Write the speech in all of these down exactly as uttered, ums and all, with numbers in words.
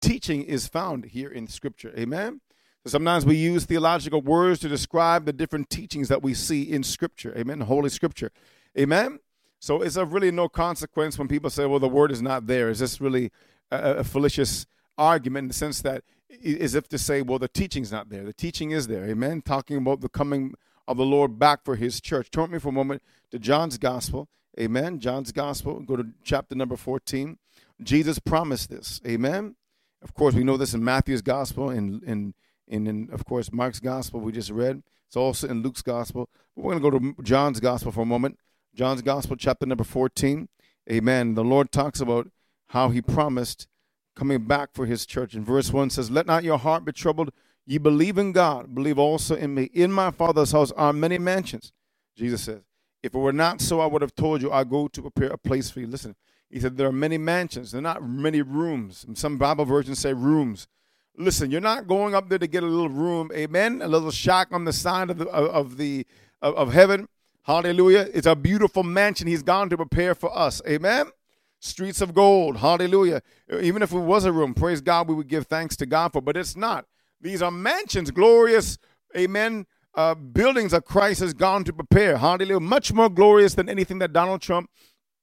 teaching is found here in Scripture. Amen? So sometimes we use theological words to describe the different teachings that we see in Scripture. Amen? Holy Scripture. Amen? So it's of really no consequence when people say, well, the word is not there. Is this really a, a fallacious argument in the sense that as if to say, well, the teaching's not there. The teaching is there. Amen? Talking about the coming of the Lord back for his church. Turn with me for a moment to John's Gospel. Amen? John's Gospel. Go to chapter number fourteen. Jesus promised this. Amen? Of course, we know this in Matthew's Gospel and in, in, in, of course, Mark's Gospel we just read. It's also in Luke's Gospel. But we're going to go to John's Gospel for a moment. John's Gospel, chapter number fourteen. Amen. The Lord talks about how he promised coming back for his church. In verse one says, let not your heart be troubled. Ye believe in God, believe also in me. In my Father's house are many mansions. Jesus says, if it were not so, I would have told you, I go to prepare a place for you. Listen, he said, there are many mansions. They're not many rooms. And some Bible versions say rooms. Listen, you're not going up there to get a little room, amen, a little shack on the side of the of, of the of, of heaven. Hallelujah. It's a beautiful mansion he's gone to prepare for us. Amen. Streets of gold. Hallelujah. Even if it was a room, praise God, we would give thanks to God for, but it's not. These are mansions, glorious, amen, uh, buildings that Christ has gone to prepare. Hallelujah. Much more glorious than anything that Donald Trump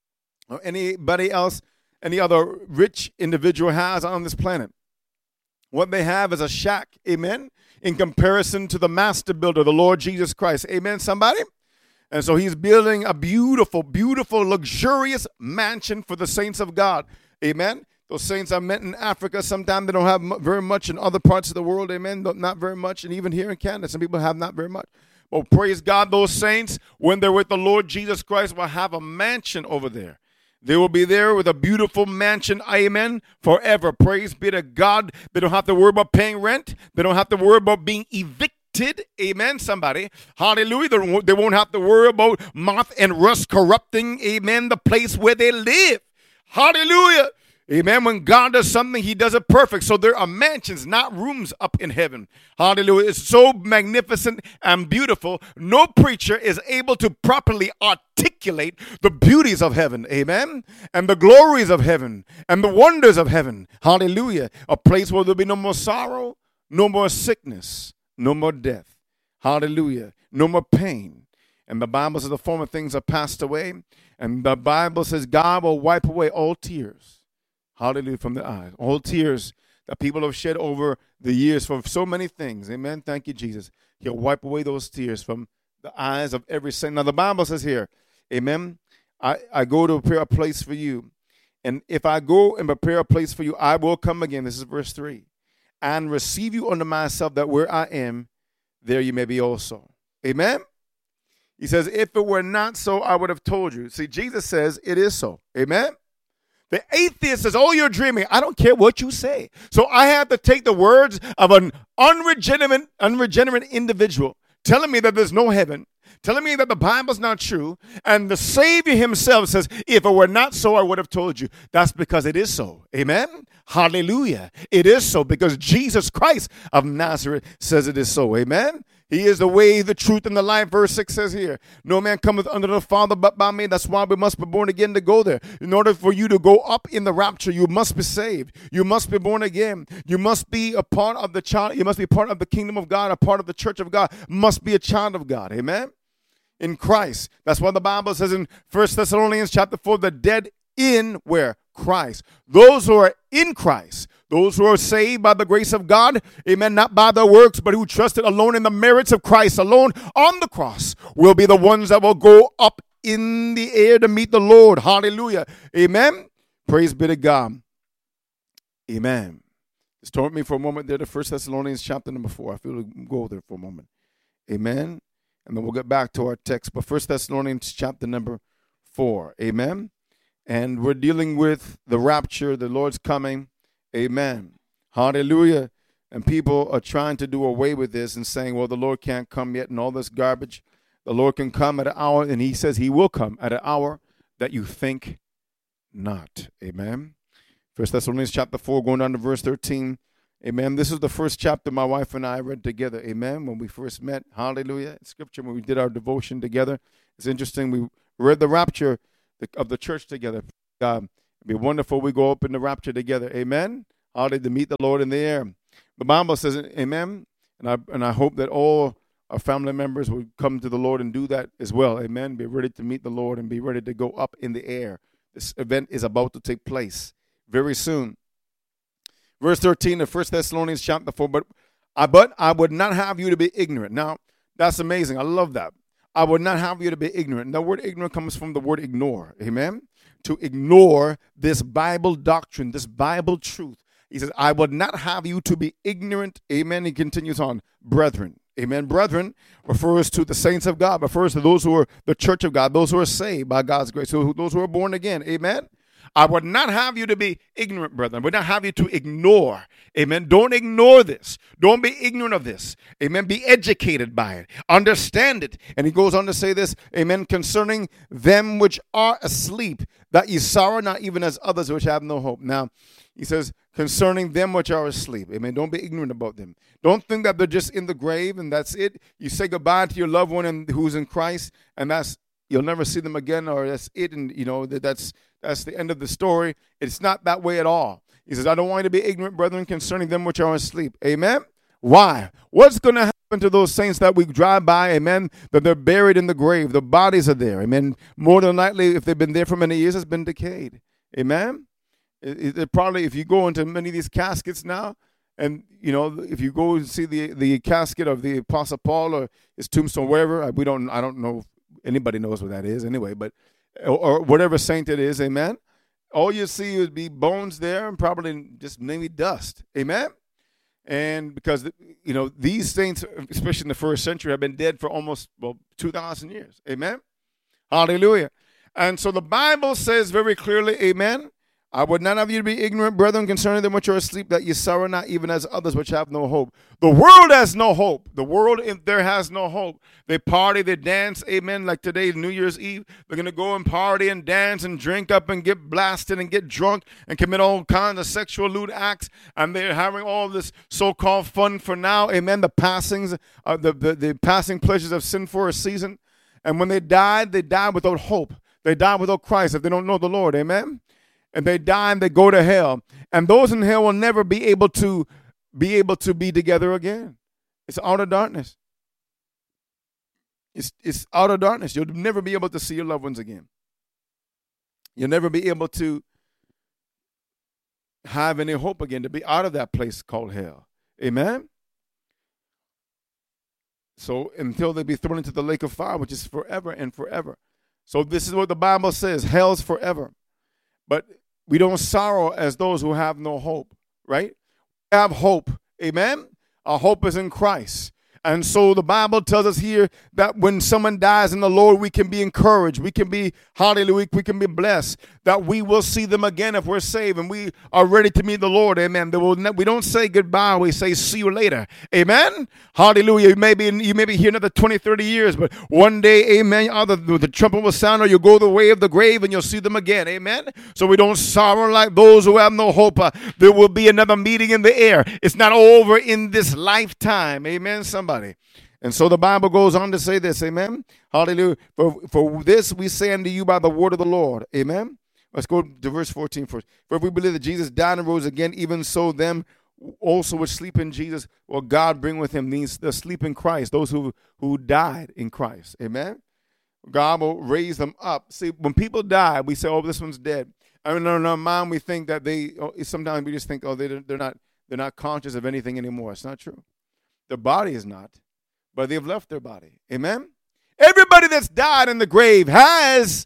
or anybody else, any other rich individual has on this planet. What they have is a shack, amen, in comparison to the master builder, the Lord Jesus Christ. Amen, somebody? And so he's building a beautiful, beautiful, luxurious mansion for the saints of God. Amen. Those saints are met in Africa. Sometimes they don't have very much in other parts of the world. Amen. Not very much. And even here in Canada, some people have not very much. But praise God, those saints, when they're with the Lord Jesus Christ, will have a mansion over there. They will be there with a beautiful mansion, amen, forever. Praise be to God. They don't have to worry about paying rent. They don't have to worry about being evicted. Amen, somebody. Hallelujah. They won't have to worry about moth and rust corrupting, amen, the place where they live. Hallelujah. Amen. When God does something, he does it perfect. So there are mansions, not rooms up in heaven. Hallelujah. It's so magnificent and beautiful. No preacher is able to properly articulate the beauties of heaven. Amen. And the glories of heaven and the wonders of heaven. Hallelujah. A place where there'll be no more sorrow, no more sickness, no more death. Hallelujah. No more pain. And the Bible says the former things are passed away. And the Bible says God will wipe away all tears. Hallelujah, from the eyes. All tears that people have shed over the years for so many things. Amen. Thank you, Jesus. He'll wipe away those tears from the eyes of every saint. Now, the Bible says here, amen, I, I go to prepare a place for you. And if I go and prepare a place for you, I will come again. This is verse three. And receive you unto myself, that where I am, there you may be also. Amen. He says, if it were not so, I would have told you. See, Jesus says it is so. Amen. The atheist says, oh, you're dreaming. I don't care what you say. So I have to take the words of an unregenerate, unregenerate individual telling me that there's no heaven, telling me that the Bible's not true, and the Savior himself says, if it were not so, I would have told you. That's because it is so. Amen? Hallelujah. It is so because Jesus Christ of Nazareth says it is so. Amen? He is the way, the truth, and the life. Verse six says here, no man cometh unto the Father but by me. That's why we must be born again to go there. In order for you to go up in the rapture, you must be saved. You must be born again. You must be a part of the child. You must be part of the kingdom of God, a part of the church of God. Must be a child of God. Amen? In Christ. That's why the Bible says in First Thessalonians chapter four, the dead in where? Christ. Those who are in Christ, those who are saved by the grace of God, amen, not by their works, but who trusted alone in the merits of Christ alone on the cross, will be the ones that will go up in the air to meet the Lord. Hallelujah. Amen. Praise be to God. Amen. Just turn with me for a moment there to First Thessalonians chapter number four. I feel to go there for a moment. Amen. And then we'll get back to our text. But First Thessalonians chapter number four. Amen. And we're dealing with the rapture, the Lord's coming. Amen. Hallelujah. And people are trying to do away with this and saying, well, the Lord can't come yet and all this garbage. The Lord can come at an hour, and he says he will come at an hour that you think not. Amen. First Thessalonians chapter four, going down to verse thirteen. Amen. This is the first chapter my wife and I read together. Amen. When we first met. Hallelujah. Scripture, when we did our devotion together. It's interesting. We read the rapture of the church together. God, it'd be wonderful we go up in the rapture together. Amen. hallelujah, to meet the Lord in the air. The Bible says, amen, and I, and I hope that all our family members will come to the Lord and do that as well, amen. Be ready to meet the Lord and be ready to go up in the air. This event is about to take place very soon. Verse thirteen of First Thessalonians chapter four, but I, but I would not have you to be ignorant. Now, that's amazing. I love that. I would not have you to be ignorant. The word ignorant comes from the word ignore, amen. To ignore this Bible doctrine, this Bible truth. He says, I would not have you to be ignorant, amen. He continues on, brethren. Amen. Brethren refers to the saints of God, refers to those who are the church of God, those who are saved by God's grace, so those who are born again. Amen. I would not have you to be ignorant, brethren. I would not have you to ignore. Amen. Don't ignore this. Don't be ignorant of this. Amen. Be educated by it. Understand it. And he goes on to say this, amen, concerning them which are asleep, that ye sorrow not even as others which have no hope. Now, he says, concerning them which are asleep. Amen. Don't be ignorant about them. Don't think that they're just in the grave and that's it. You say goodbye to your loved one and who's in Christ, and that's you'll never see them again, or that's it, and you know that that's that's the end of the story. It's not that way at all. He says, I don't want you to be ignorant, brethren, concerning them which are asleep. Amen. Why? What's going to happen to those saints that we drive by? Amen. That they're buried in the grave. The bodies are there. Amen. More than likely, if they've been there for many years, it's been decayed. Amen. It, it probably, if you go into many of these caskets now, and you know, if you go and see the the casket of the Apostle Paul or his tombstone, wherever, we don't, I don't know if anybody knows what that is anyway, but or, or whatever saint it is, amen. All you see would be bones there and probably just maybe dust, amen. And because you know these saints, especially in the first century, have been dead for almost well two thousand years, amen. Hallelujah. And so the Bible says very clearly, amen. I would not have you to be ignorant, brethren, concerning them which are asleep, that ye sorrow not, even as others which have no hope. The world has no hope. The world, if there has no hope. They party, they dance, amen, like today, New Year's Eve. They're going to go and party and dance and drink up and get blasted and get drunk and commit all kinds of sexual lewd acts. And they're having all this so-called fun for now, amen, the passings, uh, the, the, the passing pleasures of sin for a season. And when they died, they died without hope. They died without Christ if they don't know the Lord, amen. And they die and they go to hell. And those in hell will never be able to be able to be together again. It's outer darkness. It's, it's outer darkness. You'll never be able to see your loved ones again. You'll never be able to have any hope again, to be out of that place called hell. Amen? So until they be thrown into the lake of fire, which is forever and forever. So this is what the Bible says. Hell's forever. But we don't sorrow as those who have no hope, right? We have hope, amen? Our hope is in Christ. And so the Bible tells us here that when someone dies in the Lord, we can be encouraged. We can be, hallelujah, we can be blessed that we will see them again if we're saved and we are ready to meet the Lord. Amen. Will ne- we don't say goodbye. We say see you later. Amen. Hallelujah. You may be, you may be here another twenty, thirty years, but one day, amen, either the, the trumpet will sound or you'll go the way of the grave and you'll see them again. Amen. So we don't sorrow like those who have no hope. Uh, there will be another meeting in the air. It's not over in this lifetime. Amen. Somebody. And so the Bible goes on to say this, amen. Hallelujah. For, for this we say unto you by the word of the Lord. Amen. Let's go to verse fourteen first. For if we believe that Jesus died and rose again, even so them also which sleep in Jesus will God bring with him. These the sleep in Christ, those who, who died in Christ. Amen. God will raise them up. See, when people die, we say, oh, this one's dead. I mean, in our mind, we think that they, oh, sometimes we just think, oh, they, they're not they're not conscious of anything anymore. It's not true. Their body is not, but they've left their body. Amen. Everybody that's died in the grave has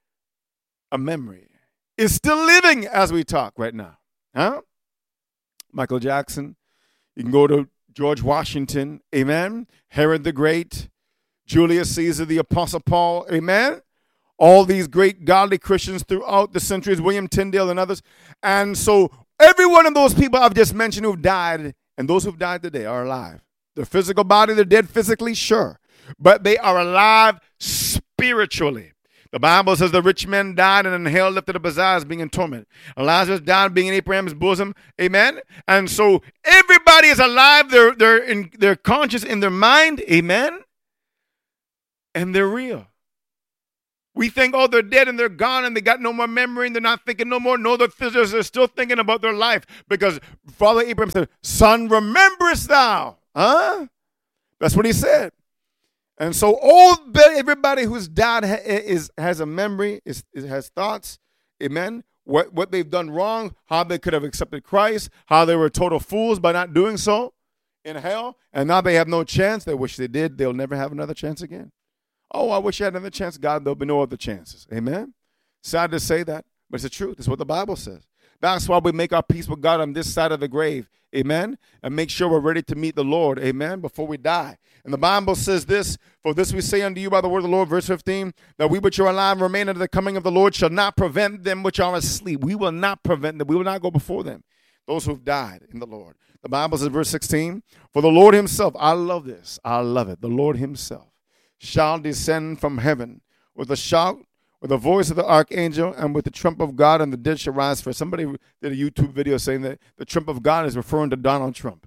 a memory. Is still living as we talk right now. Huh? Michael Jackson. You can go to George Washington. Amen. Herod the Great. Julius Caesar, the Apostle Paul. Amen. All these great godly Christians throughout the centuries, William Tyndale and others. And so every one of those people I've just mentioned who've died, and those who've died today are alive. Their physical body, they're dead physically, sure. But they are alive spiritually. The Bible says the rich man died and in hell lifted up his eyes being in torment. Lazarus died being in Abraham's bosom. Amen. And so everybody is alive. They're, they're, in, they're conscious in their mind. Amen. And they're real. We think, oh, they're dead and they're gone and they got no more memory and they're not thinking no more. No, they're, they're still thinking about their life because Father Abraham said, son, rememberest thou? Huh? That's what he said. And so all everybody who's died is, has a memory, is, is has thoughts, amen, what, what they've done wrong, how they could have accepted Christ, how they were total fools by not doing so in hell, and now they have no chance. They wish they did. They'll never have another chance again. Oh, I wish I had another chance. God, there'll be no other chances. Amen? Sad to say that, but it's the truth. It's what the Bible says. That's why we make our peace with God on this side of the grave. Amen? And make sure we're ready to meet the Lord. Amen? Before we die. And the Bible says this, for this we say unto you by the word of the Lord, verse fifteen, that we which are alive and remain unto the coming of the Lord shall not prevent them which are asleep. We will not prevent them. We will not go before them. Those who have died in the Lord. The Bible says, verse sixteen, for the Lord himself, I love this, I love it, the Lord himself shall descend from heaven with a shout, with the voice of the archangel, and with the trump of God, and the dead shall rise first. Somebody did a YouTube video saying that the trump of God is referring to Donald Trump.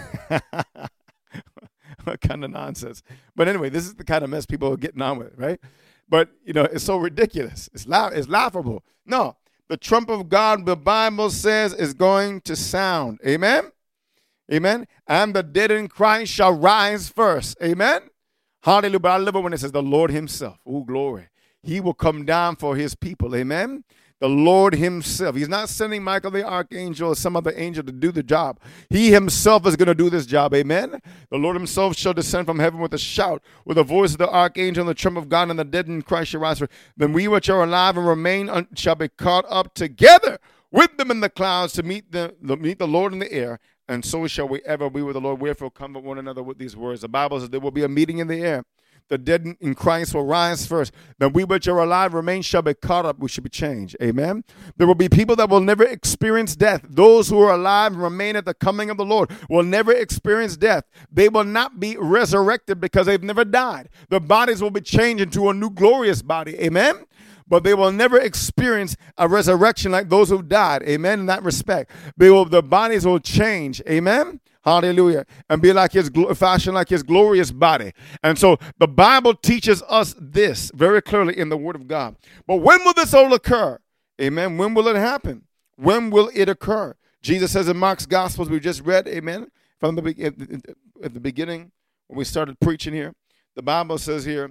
What kind of nonsense? But anyway, this is the kind of mess people are getting on with, right? But, you know, it's so ridiculous. It's, la- it's laughable. No, the trump of God, the Bible says, is going to sound. Amen? Amen? And the dead in Christ shall rise first. Amen? Hallelujah. But I love it when it says the Lord himself. Oh, glory. He will come down for his people. Amen? The Lord himself. He's not sending Michael the archangel or some other angel to do the job. He himself is going to do this job. Amen? The Lord himself shall descend from heaven with a shout, with the voice of the archangel and the trump of God, and the dead in Christ shall rise. Then we which are alive and remain un- shall be caught up together with them in the clouds to meet the, the meet the Lord in the air. And so shall we ever be with the Lord. Wherefore comfort one another with these words. The Bible says there will be a meeting in the air. The dead in Christ will rise first. Then we which are alive remain shall be caught up. We should be changed. Amen. There will be people that will never experience death. Those who are alive and remain at the coming of the Lord will never experience death. They will not be resurrected because they've never died. Their bodies will be changed into a new glorious body. Amen. But they will never experience a resurrection like those who died. Amen. In that respect, they will, their bodies will change. Amen. Hallelujah. And be like his, fashion like his glorious body. And so the Bible teaches us this very clearly in the Word of God. But when will this all occur? Amen. When will it happen? When will it occur? Jesus says in Mark's Gospels, we just read, amen, from the, at the beginning when we started preaching here. The Bible says here,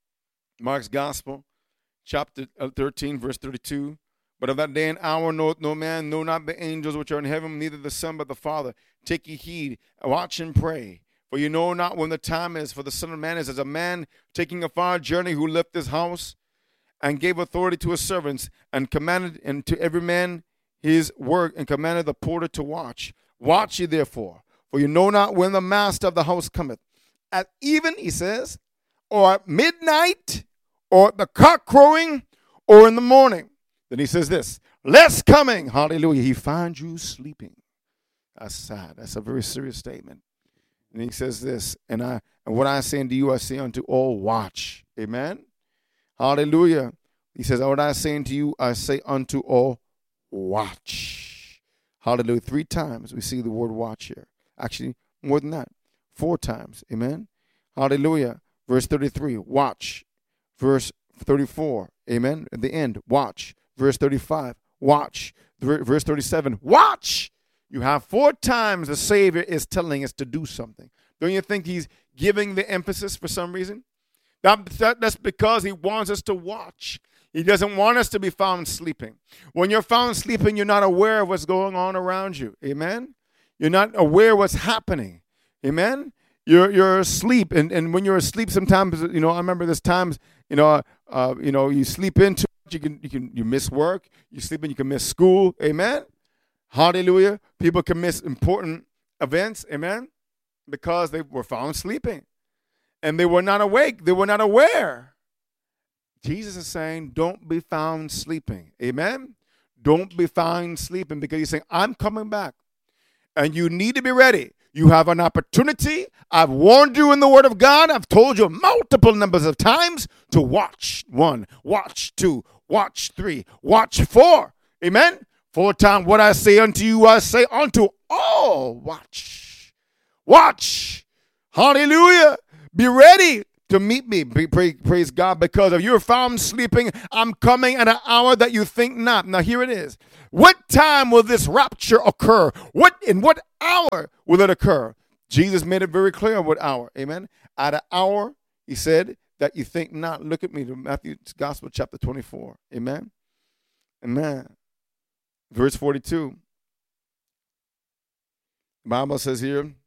Mark's Gospel, chapter thirteen, verse thirty-two. But of that day and hour knoweth no man, no not the angels which are in heaven, neither the Son but the Father. Take ye heed, watch and pray. For you know not when the time is, for the Son of Man is as a man taking a far journey, who left his house and gave authority to his servants, and commanded and to every man his work, and commanded the porter to watch. Watch ye therefore, for you know not when the master of the house cometh. At even, he says, or at midnight, or at the cock crowing, or in the morning. Then he says this, lest coming, hallelujah, he find you sleeping. That's sad. That's a very serious statement. And he says this, and I and what I say unto you, I say unto all, watch. Amen. Hallelujah. He says, what I say unto you, I say unto all, watch. Hallelujah. Three times we see the word watch here. Actually, more than that. Four times. Amen. Hallelujah. Verse thirty-three, watch. Verse thirty-four, amen. At the end, watch. Verse thirty-five, watch. Verse thirty-seven, watch. You have four times the Savior is telling us to do something. Don't you think he's giving the emphasis for some reason? That, that, that's because he wants us to watch. He doesn't want us to be found sleeping. When you're found sleeping, you're not aware of what's going on around you. Amen? You're not aware of what's happening. Amen? You're you're asleep, and, and when you're asleep, sometimes, you know, I remember there's times, you know, uh, you know, you sleep in too much, you can you can you miss work, you sleep in, you can miss school, amen. Hallelujah. People can miss important events, amen, because they were found sleeping, and they were not awake, they were not aware. Jesus is saying, don't be found sleeping, amen. Don't be found sleeping, because he's saying, I'm coming back, and you need to be ready. You have an opportunity. I've warned you in the Word of God. I've told you multiple numbers of times to watch one, watch two, watch three, watch four. Amen? Four times what I say unto you, I say unto all. Watch. Watch. Hallelujah. Be ready to meet me. Praise, praise God, because if you're found sleeping, I'm coming at an hour that you think not. Now here it is. What time will this rapture occur? What in what hour will it occur? Jesus made it very clear what hour. Amen. At an hour, he said, that you think not. Look at me to Matthew's Gospel, chapter twenty-four. Amen. Amen. Verse forty-two. The Bible says here, in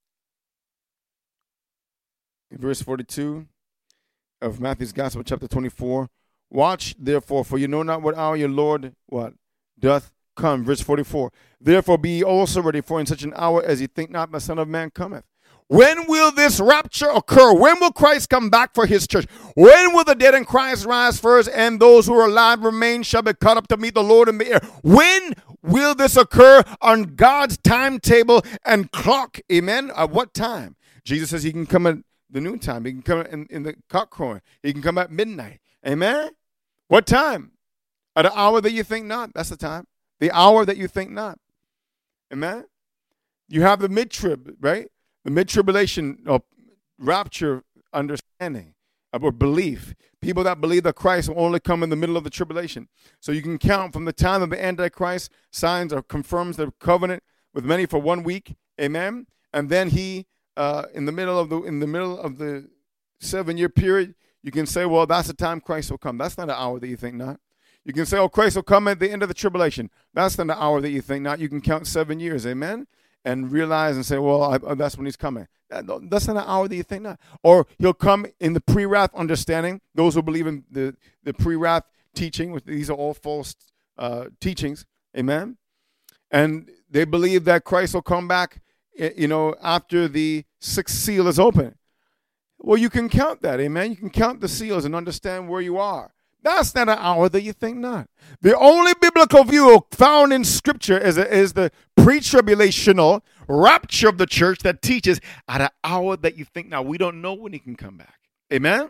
verse forty-two of Matthew's Gospel, chapter twenty-four, watch therefore, for you know not what hour your Lord, what, doth come. Verse forty-four, therefore be ye also ready, for in such an hour as ye think not the Son of Man cometh. When will this rapture occur? When will Christ come back for his church? When will the dead in Christ rise first, and those who are alive remain shall be caught up to meet the Lord in the air? When will this occur on God's timetable and clock? Amen. At what time? Jesus says he can come at the noontime. He can come in, in the cock crowing. He can come at midnight. Amen. What time? At an hour that you think not. That's the time. The hour that you think not. Amen. You have the mid-trib, right? The mid-tribulation or rapture understanding or belief. People that believe that Christ will only come in the middle of the tribulation. So you can count from the time of the Antichrist, signs or confirms the covenant with many for one week. Amen. And then he, uh, in the middle of the in the middle of the seven-year period, you can say, well, that's the time Christ will come. That's not an hour that you think not. You can say, oh, Christ will come at the end of the tribulation. That's not an hour that you think not. You can count seven years. Amen. And realize and say, well, I, oh, that's when he's coming. That, that's not an hour that you think not. Or he'll come in the pre-wrath understanding. Those who believe in the, the pre-wrath teaching, which these are all false uh, teachings. Amen. And they believe that Christ will come back, you know, after the sixth seal is open. Well, you can count that. Amen. You can count the seals and understand where you are. That's not an hour that you think not. The only biblical view found in Scripture is, a, is the pre-tribulational rapture of the church that teaches at an hour that you think not. We don't know when he can come back. Amen?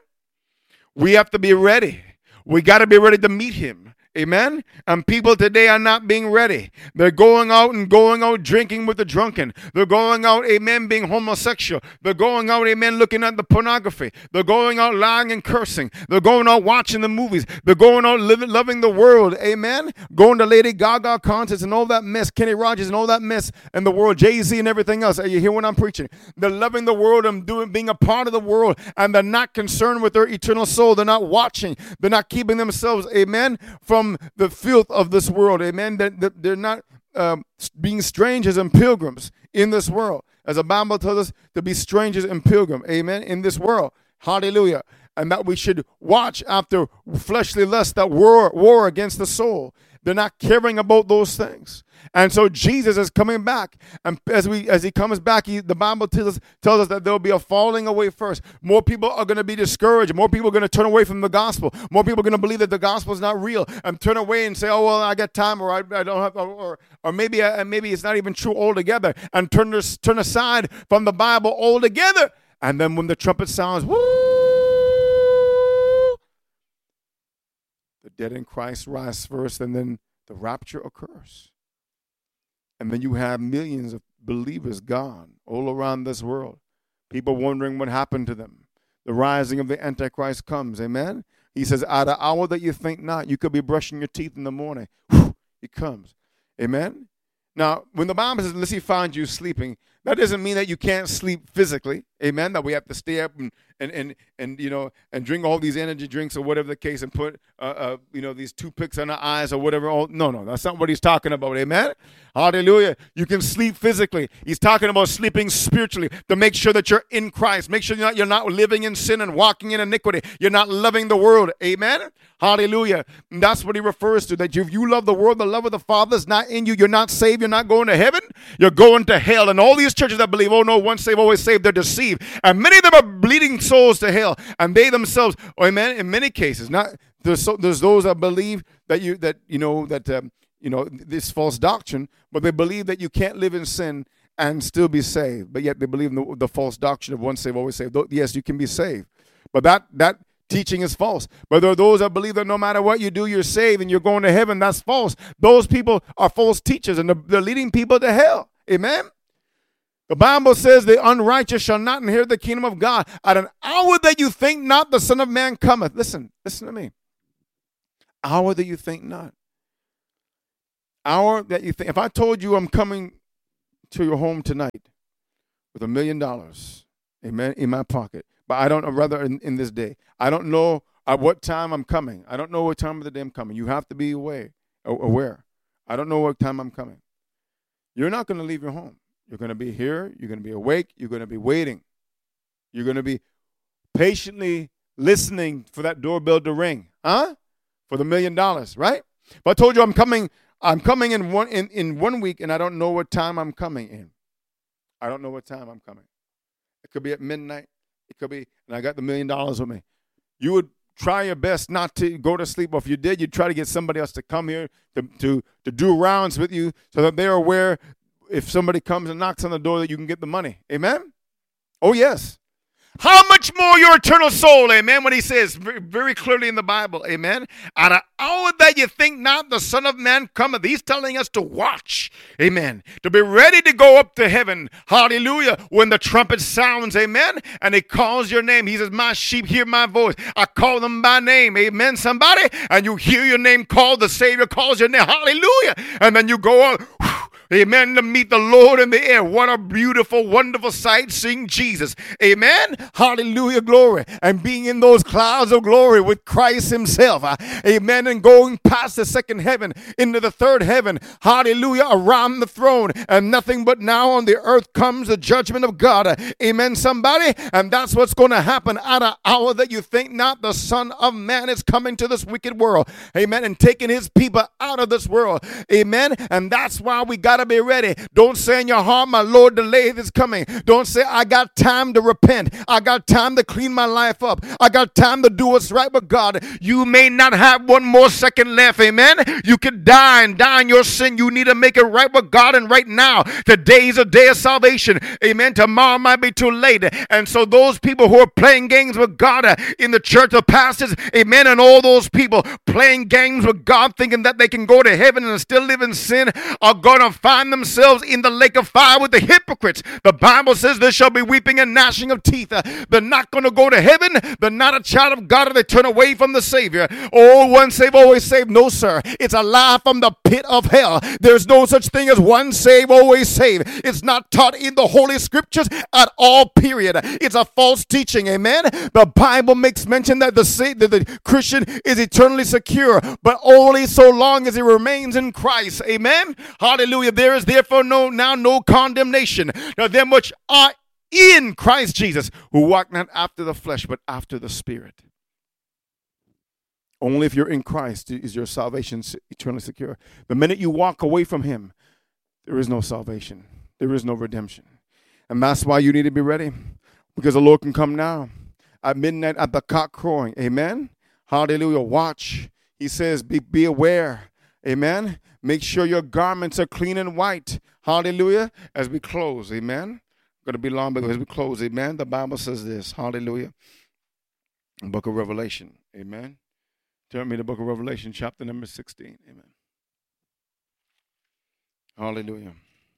We have to be ready. We got to be ready to meet him. Amen? And people today are not being ready. They're going out and going out drinking with the drunken. They're going out, amen, being homosexual. They're going out, amen, looking at the pornography. They're going out lying and cursing. They're going out watching the movies. They're going out living, loving the world. Amen? Going to Lady Gaga concerts and all that mess, Kenny Rogers and all that mess and the world, Jay-Z and everything else. Are you hear what I'm preaching? They're loving the world and doing, being a part of the world, and they're not concerned with their eternal soul. They're not watching. They're not keeping themselves, amen, from the filth of this world. Amen. They're, they're not um, being strangers and pilgrims in this world. As the Bible tells us to be strangers and pilgrims. Amen. In this world. Hallelujah. And that we should watch after fleshly lusts that war, war against the soul. They're not caring about those things. And so Jesus is coming back. And as we as he comes back, he, the Bible tells us, tells us that there will be a falling away first. More people are going to be discouraged. More people are going to turn away from the gospel. More people are going to believe that the gospel is not real and turn away and say, oh, well, I got time, or I, I don't have, or, or maybe I, maybe it's not even true altogether, and turn, turn aside from the Bible altogether. And then when the trumpet sounds, woo, the dead in Christ rise first, and then the rapture occurs. And then you have millions of believers gone all around this world. People wondering what happened to them. The rising of the Antichrist comes. Amen? He says, at an hour that you think not, you could be brushing your teeth in the morning. Whew, he comes. Amen? Now, when the Bible says, unless he finds you sleeping, that doesn't mean that you can't sleep physically. Amen? That we have to stay up and, and, and, and you know, and drink all these energy drinks or whatever the case and put, uh, uh, you know, these toothpicks on our eyes or whatever. Oh, no, no, that's not what he's talking about. Amen? Hallelujah. You can sleep physically. He's talking about sleeping spiritually to make sure that you're in Christ. Make sure you're not, you're not living in sin and walking in iniquity. You're not loving the world. Amen? Hallelujah. And that's what he refers to, that if you love the world, the love of the Father is not in you. You're not saved. You're not going to heaven. You're going to hell. And all these churches that believe, oh no, once saved, always saved, they're deceived. And many of them are bleeding souls to hell. And they themselves, oh, amen, in many cases, not there's, so, there's those that believe that you, that, you know, that, um, you know, this false doctrine, but they believe that you can't live in sin and still be saved. But yet they believe in the, the false doctrine of once saved, always saved. Yes, you can be saved. But that, that teaching is false. But there are those that believe that no matter what you do, you're saved and you're going to heaven. That's false. Those people are false teachers, and they're, they're leading people to hell. Amen? The Bible says the unrighteous shall not inherit the kingdom of God. At an hour that you think not, the Son of Man cometh. Listen, listen to me. Hour that you think not. Hour that you think. If I told you I'm coming to your home tonight with a million dollars, amen, in my pocket, but I don't know, rather in, in this day, I don't know at what time I'm coming. I don't know what time of the day I'm coming. You have to be aware. aware. I don't know what time I'm coming. You're not going to leave your home. You're going to be here. You're going to be awake. You're going to be waiting. You're going to be patiently listening for that doorbell to ring. Huh? For the million dollars, right? But I told you I'm coming, I'm coming in one in, in one week, and I don't know what time I'm coming in. I don't know what time I'm coming. It could be at midnight. It could be, and I got the million dollars with me. You would try your best not to go to sleep. Or if you did, you'd try to get somebody else to come here to, to, to do rounds with you so that they're aware if somebody comes and knocks on the door that you can get the money. Amen? Oh, yes. How much more your eternal soul, amen, when he says very, very clearly in the Bible, amen, at an hour that you think not, the Son of Man cometh. He's telling us to watch, amen, to be ready to go up to heaven, hallelujah, when the trumpet sounds, amen, and he calls your name. He says, my sheep hear my voice. I call them by name, amen, somebody, and you hear your name called, the Savior calls your name, hallelujah, and then you go on, amen, to meet the Lord in the air. What a beautiful, wonderful sight, seeing Jesus. Amen. Hallelujah, glory. And being in those clouds of glory with Christ himself. Uh, amen. And going past the second heaven into the third heaven. Hallelujah, around the throne. And nothing but now on the earth comes the judgment of God. Uh, amen, somebody. And that's what's going to happen at an hour that you think not. The Son of Man is coming to this wicked world. Amen. And taking his people out of this world. Amen. And that's why we got to be ready. Don't say in your heart, my Lord, delay is coming. Don't say, I got time to repent. I got time to clean my life up. I got time to do what's right with God. You may not have one more second left. Amen. You could die and die in your sin. You need to make it right with God, and right now. Today is a day of salvation. Amen. Tomorrow might be too late. And so those people who are playing games with God uh, in the church, the pastors, amen, and all those people playing games with God thinking that they can go to heaven and still live in sin are going to find themselves in the lake of fire with the hypocrites. The Bible says there shall be weeping and gnashing of teeth. Uh, they're not going to go to heaven. They're not a child of God, and they turn away from the Savior. Oh, once saved, always saved. No, sir. It's a lie from the pit of hell. There's no such thing as one saved, always saved. It's not taught in the Holy Scriptures at all, period. It's a false teaching, amen? The Bible makes mention that the, that the Christian is eternally secure, but only so long as he remains in Christ, amen? Hallelujah. There is therefore no now no condemnation. Now them which are in Christ Jesus, who walk not after the flesh, but after the Spirit. Only if you're in Christ is your salvation eternally secure. The minute you walk away from him, there is no salvation. There is no redemption. And that's why you need to be ready, because the Lord can come now at midnight at the cock crowing. Amen. Hallelujah. Watch. He says, be, be aware. Amen. Make sure your garments are clean and white. Hallelujah. As we close. Amen. Going to be long, but as we close. Amen. The Bible says this. Hallelujah. Book of Revelation. Amen. Turn me to the book of Revelation, chapter number sixteen. Amen. Hallelujah.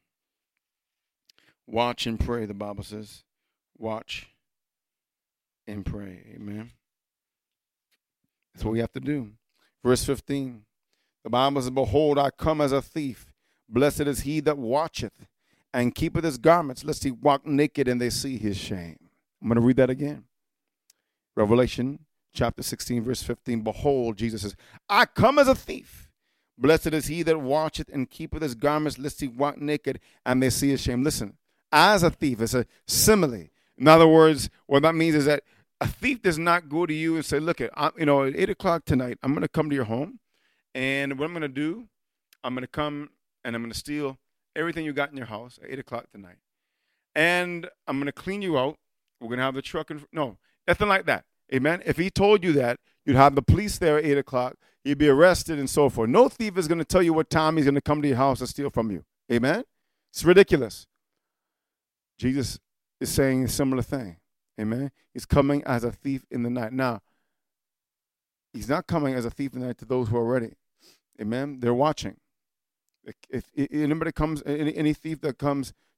Watch and pray, the Bible says. Watch and pray. Amen. That's what we have to do. Verse fifteen. The Bible says, behold, I come as a thief. Blessed is he that watcheth and keepeth his garments, lest he walk naked and they see his shame. I'm going to read that again. Revelation chapter sixteen, verse fifteen. Behold, Jesus says, I come as a thief. Blessed is he that watcheth and keepeth his garments, lest he walk naked and they see his shame. Listen, as a thief, it's a simile. In other words, what that means is that a thief does not go to you and say, look, at you know, at eight o'clock tonight, I'm going to come to your home. And what I'm going to do, I'm going to come and I'm going to steal everything you got in your house at eight o'clock tonight. And I'm going to clean you out. We're going to have the truck. In, no, nothing like that. Amen. If he told you that, you'd have the police there at eight o'clock. You'd be arrested and so forth. No thief is going to tell you what time he's going to come to your house and steal from you. Amen. It's ridiculous. Jesus is saying a similar thing. Amen. He's coming as a thief in the night. Now, he's not coming as a thief in the night to those who are ready. Amen. They're watching. If, if anybody comes, any, any thief that comes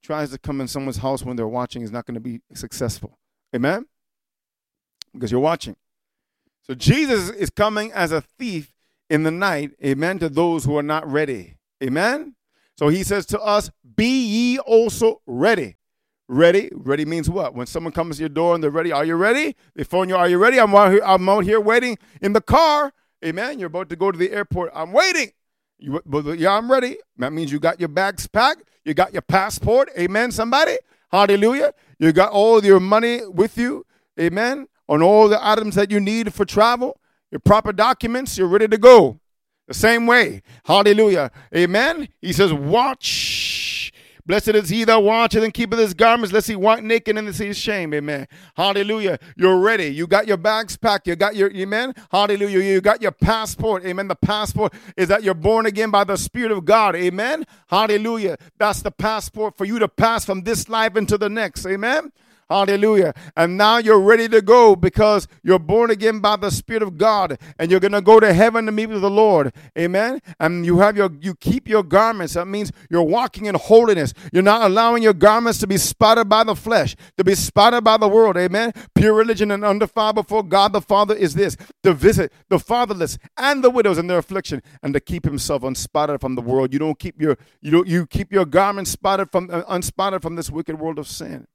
tries to come in someone's house when they're watching is not going to be successful. Amen? Because you're watching. So Jesus is coming as a thief in the night, amen, to those who are not ready. Amen? So he says to us, be ye also ready. Ready? Ready means what? When someone comes to your door and they're ready, are you ready? They phone you, are you ready? I'm out here, I'm out here waiting in the car. Amen? You're about to go to the airport. I'm waiting. You, yeah, I'm ready. That means you got your bags packed. You got your passport. Amen, somebody? Hallelujah. You got all your money with you. Amen? On all the items that you need for travel. Your proper documents. You're ready to go. The same way. Hallelujah. Amen? He says, watch. Blessed is he that watcheth and keepeth his garments, lest he walk naked and see his shame. Amen. Hallelujah. You're ready. You got your bags packed. You got your, amen. Hallelujah. You got your passport. Amen. The passport is that you're born again by the Spirit of God. Amen. Hallelujah. That's the passport for you to pass from this life into the next. Amen. Hallelujah. And now you're ready to go because you're born again by the Spirit of God and you're going to go to heaven to meet with the Lord. Amen. And you have your, you keep your garments. That means you're walking in holiness. You're not allowing your garments to be spotted by the flesh, to be spotted by the world. Amen. Pure religion and undefiled before God the Father is this, to visit the fatherless and the widows in their affliction and to keep himself unspotted from the world. You don't keep your, you don't, you keep your garments spotted from, uh, unspotted from this wicked world of sin.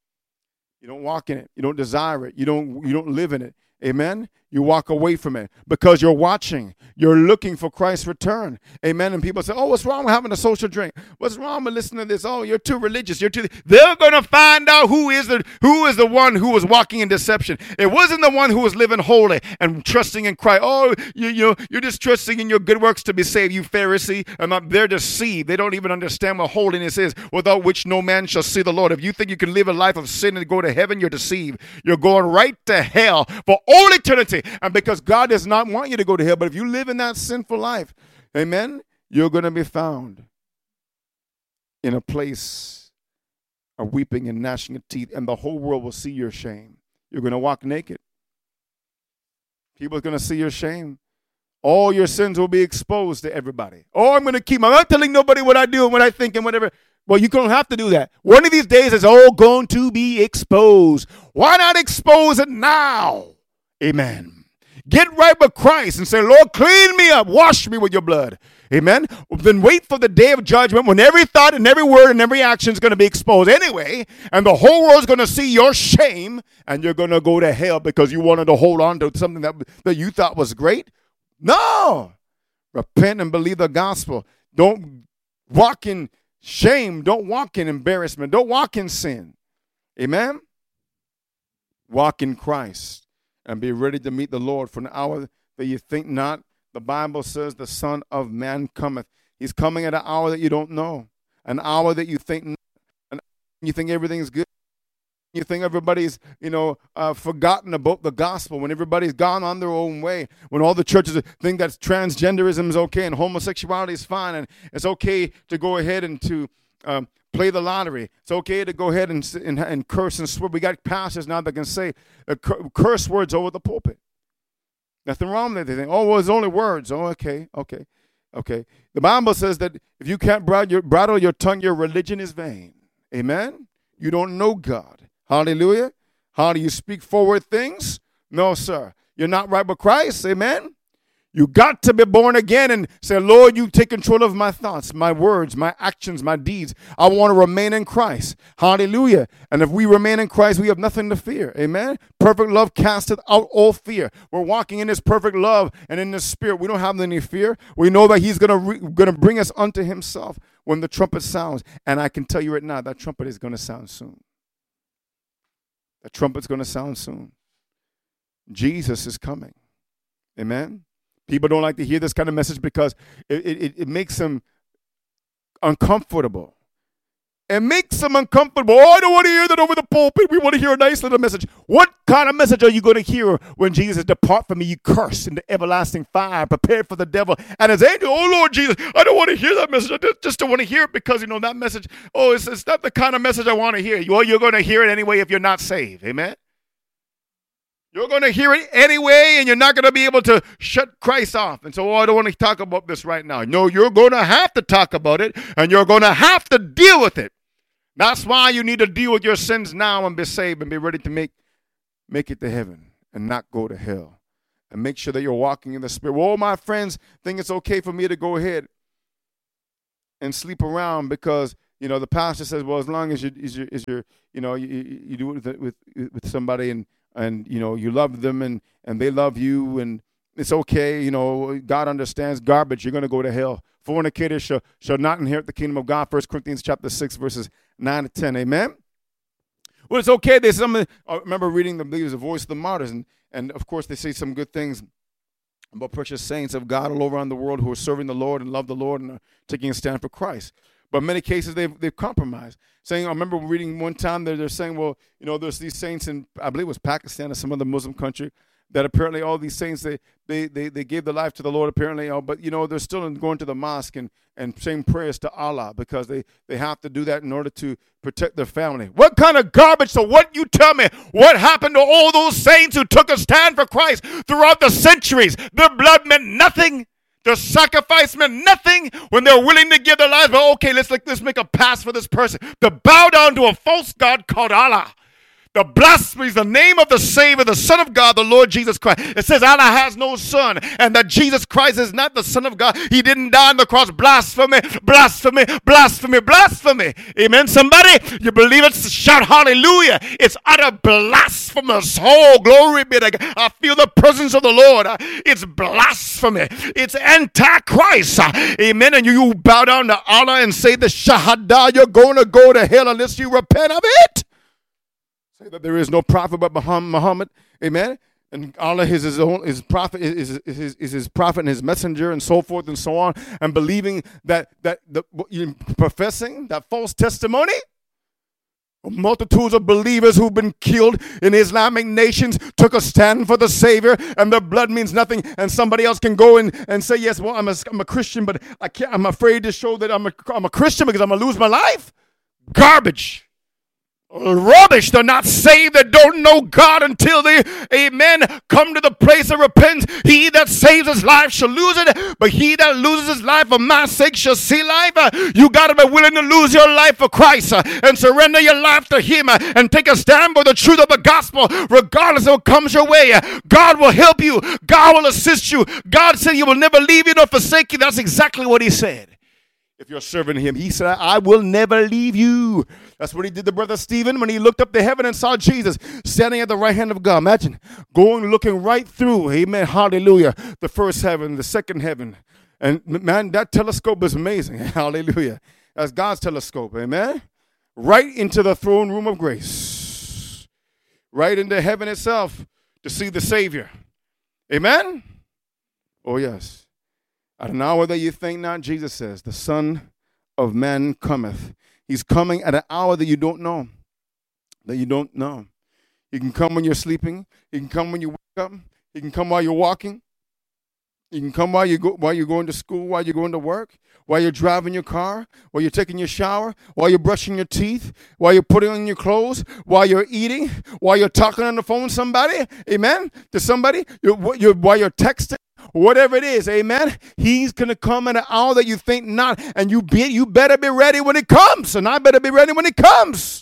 You don't walk in it. You don't desire it. You don't, you don't live in it. Amen. You walk away from it because you're watching. You're looking for Christ's return. Amen. And people say, oh, what's wrong with having a social drink? What's wrong with listening to this? Oh, you're too religious. You're too. They're going to find out who is the who is the one who was walking in deception. It wasn't the one who was living holy and trusting in Christ. Oh, you, you, you're just trusting in your good works to be saved, you Pharisee. And they're deceived. They don't even understand what holiness is, without which no man shall see the Lord. If you think you can live a life of sin and go to heaven, you're deceived. You're going right to hell for all eternity. And because God does not want you to go to hell, but if you live in that sinful life, amen, you're going to be found in a place of weeping and gnashing of teeth, and the whole world will see your shame. You're going to walk naked. People are going to see your shame. All your sins will be exposed to everybody. Oh, I'm going to keep, I'm not telling nobody what I do and what I think and whatever. Well, you don't have to do that. One of these days, it's all going to be exposed. Why not expose it now? Amen. Get right with Christ and say, Lord, clean me up. Wash me with your blood. Amen. Then wait for the day of judgment when every thought and every word and every action is going to be exposed anyway. And the whole world's going to see your shame and you're going to go to hell because you wanted to hold on to something that, that you thought was great. No. Repent and believe the gospel. Don't walk in shame. Don't walk in embarrassment. Don't walk in sin. Amen. Walk in Christ. And be ready to meet the Lord for an hour that you think not. The Bible says the Son of Man cometh. He's coming at an hour that you don't know. An hour that you think not. An you think everything's good. You think everybody's, you know, uh, forgotten about the gospel. When everybody's gone on their own way. When all the churches think that transgenderism is okay and homosexuality is fine. And it's okay to go ahead and to um, play the lottery. It's okay to go ahead and, and, and curse and swear. We got pastors now that can say uh, curse words over the pulpit. Nothing wrong with it. They think, oh, well, it's only words. Oh, okay, okay, okay. The Bible says that if you can't bridle your, bridle your tongue, your religion is vain. Amen? You don't know God. Hallelujah. How do you speak forward things? No, sir. You're not right with Christ. Amen? You got to be born again and say, Lord, you take control of my thoughts, my words, my actions, my deeds. I want to remain in Christ. Hallelujah. And if we remain in Christ, we have nothing to fear. Amen. Perfect love casteth out all fear. We're walking in this perfect love and in this spirit. We don't have any fear. We know that he's going to re- going to bring us unto himself when the trumpet sounds. And I can tell you right now, that trumpet is going to sound soon. The trumpet's going to sound soon. Jesus is coming. Amen. People don't like to hear this kind of message because it, it, it makes them uncomfortable. It makes them uncomfortable. Oh, I don't want to hear that over the pulpit. We want to hear a nice little message. What kind of message are you going to hear when Jesus, depart from me, you curse into everlasting fire, prepared for the devil and his angel? Oh, Lord Jesus, I don't want to hear that message. I just don't want to hear it because, you know, that message, oh, it's, it's not the kind of message I want to hear. Well, you're going to hear it anyway if you're not saved. Amen? You're going to hear it anyway, and you're not going to be able to shut Christ off. And so, oh, I don't want to talk about this right now. No, you're going to have to talk about it, and you're going to have to deal with it. That's why you need to deal with your sins now and be saved and be ready to make, make it to heaven and not go to hell. And make sure that you're walking in the Spirit. Well, all my friends think it's okay for me to go ahead and sleep around because, you know, the pastor says, well, as long as you, is your, is your, you know, you, you do it with, with with somebody and, and, you know, you love them and, and they love you and it's okay. You know, God understands. Garbage. You're going to go to hell. Fornicators shall, shall not inherit the kingdom of God. First Corinthians chapter six, verses nine to ten. Amen. Well, it's okay. There's some, I remember reading the, the Voice of the Martyrs, and, and of course they say some good things about precious saints of God all around the world who are serving the Lord and love the Lord and are taking a stand for Christ. But in many cases, they've, they've compromised. Saying, I remember reading one time, they're, they're saying, well, you know, there's these saints in, I believe it was Pakistan or some other Muslim country, that apparently all these saints, they they they, they gave their life to the Lord apparently, uh, but, you know, they're still going to the mosque and, and saying prayers to Allah because they, they have to do that in order to protect their family. What kind of garbage? So what you tell me, what happened to all those saints who took a stand for Christ throughout the centuries? Their blood meant nothing. Their sacrifice meant nothing when they're willing to give their lives. But okay, let's, like, let's make a pass for this person. To bow down to a false god called Allah. The blasphemy is the name of the Savior, the Son of God, the Lord Jesus Christ. It says Allah has no son and that Jesus Christ is not the Son of God. He didn't die on the cross. Blasphemy, blasphemy, blasphemy, blasphemy. Amen. Somebody, you believe it? Shout hallelujah. It's utter blasphemous. Oh, glory be to God. I feel the presence of the Lord. It's blasphemy. It's antichrist. Amen. And you, you bow down to Allah and say the Shahada, you're going to go to hell unless you repent of it. Say that there is no prophet but Muhammad, amen. And Allah is his own, his prophet is, is, is, is his prophet and his messenger, and so forth and so on. And believing that that the, professing that false testimony, multitudes of believers who've been killed in Islamic nations took a stand for the Savior, and their blood means nothing. And somebody else can go and, and say, yes, well, I'm a, I'm a Christian, but I can't. I'm afraid to show that I'm a, I'm a Christian because I'm gonna lose my life. Garbage. Rubbish. They're not saved. They don't know God until they, amen, come to the place of repentance. He that saves his life shall lose it, but he that loses his life for my sake shall see life. Uh, you got to be willing to lose your life for Christ uh, and surrender your life to him uh, and take a stand for the truth of the gospel, regardless of what comes your way. Uh, God will help you. God will assist you. God said he will never leave you nor forsake you. That's exactly what he said. If you're serving him, he said, I will never leave you. That's what he did to Brother Stephen when he looked up to heaven and saw Jesus standing at the right hand of God. Imagine going, looking right through, amen, hallelujah, the first heaven, the second heaven. And man, that telescope is amazing, hallelujah. That's God's telescope, amen. Right into the throne room of grace. Right into heaven itself to see the Savior. Amen? Oh, yes. At an hour that you think not, Jesus says, the Son of Man cometh. He's coming at an hour that you don't know, that you don't know. He can come when you're sleeping. He can come when you wake up. He can come while you're walking. He can come while, you go, while you're going to school, while you're going to work, while you're driving your car, while you're taking your shower, while you're brushing your teeth, while you're putting on your clothes, while you're eating, while you're talking on the phone to somebody, amen, to somebody, you're, you're, while you're texting. Whatever it is, amen, he's going to come at an hour that you think not, and you be, you better be ready when it comes, and I better be ready when it comes.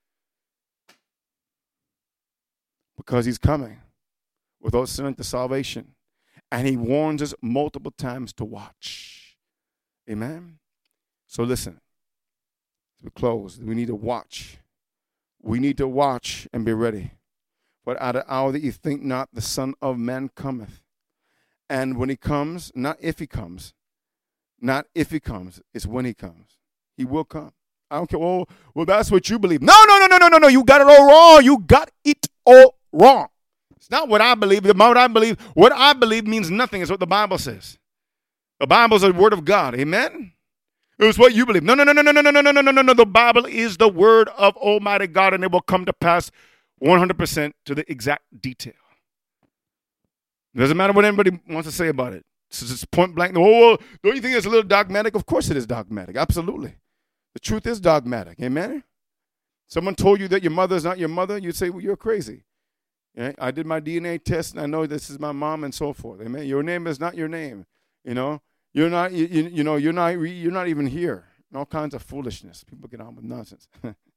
Because he's coming without sin to salvation, and he warns us multiple times to watch. Amen? So listen, we close. We need to watch. We need to watch and be ready. But at an hour that you think not, the Son of Man cometh. And when he comes, not if he comes, not if he comes, it's when he comes. He will come. I don't care. Oh, well, that's what you believe. No, no, no, no, no, no, no. You got it all wrong. You got it all wrong. It's not what I believe. It's not what I believe. What I believe means nothing. Is what the Bible says. The Bible is the word of God. Amen? It was what you believe. No, no, no, no, no, no, no, no, no, no, no, no. The Bible is the word of Almighty God, and it will come to pass one hundred percent to the exact detail. It doesn't matter what anybody wants to say about it. It's just point blank. Oh, don't you think it's a little dogmatic? Of course it is dogmatic. Absolutely. The truth is dogmatic. Amen? Someone told you that your mother is not your mother, you'd say, well, you're crazy. Yeah? I did my D N A test, and I know this is my mom and so forth. Amen? Your name is not your name. You know? You're not, you, you, you know, you're not, you're not even here. And all kinds of foolishness. People get on with nonsense.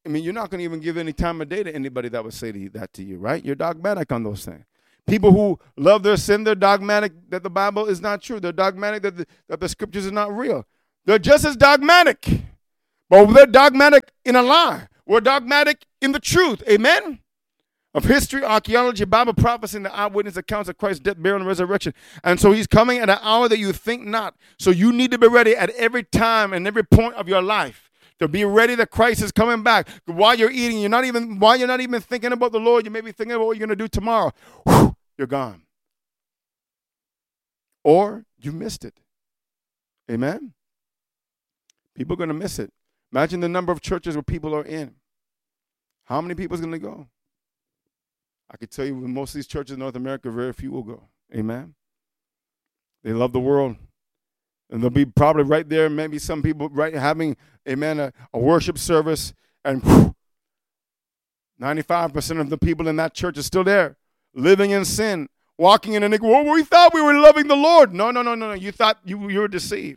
I mean, you're not going to even give any time of day to anybody that would say to you, that to you, right? You're dogmatic on those things. People who love their sin, they're dogmatic that the Bible is not true. They're dogmatic that the, that the scriptures are not real. They're just as dogmatic, but they're dogmatic in a lie. We're dogmatic in the truth. Amen? Of history, archaeology, Bible prophecy, and the eyewitness accounts of Christ's death, burial, and resurrection. And so he's coming at an hour that you think not. So you need to be ready at every time and every point of your life. To be ready that Christ is coming back. While you're eating, you're not even while you're not even thinking about the Lord, you may be thinking about what you're going to do tomorrow. Whew, you're gone. Or you missed it. Amen? People are going to miss it. Imagine the number of churches where people are in. How many people is going to go? I could tell you in most of these churches in North America, very few will go. Amen? They love the world. And they'll be probably right there, maybe some people right having, amen, a, a worship service, and whew, ninety-five percent of the people in that church are still there, living in sin, walking in iniquity. Well, we thought we were loving the Lord. No, no, no, no, no. You thought you, you were deceived.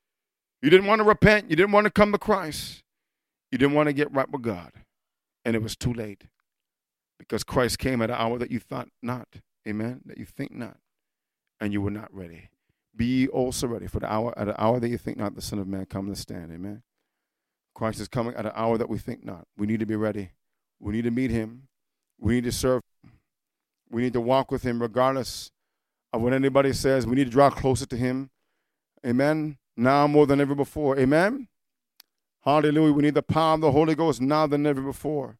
You didn't want to repent. You didn't want to come to Christ. You didn't want to get right with God. And it was too late because Christ came at an hour that you thought not, amen, that you think not, and you were not ready. Be ye also ready for the hour at an hour that you think not, the Son of Man come to stand. Amen. Christ is coming at an hour that we think not. We need to be ready. We need to meet him. We need to serve him. We need to walk with him regardless of what anybody says. We need to draw closer to him. Amen. Now more than ever before. Amen. Hallelujah. We need the power of the Holy Ghost now than ever before.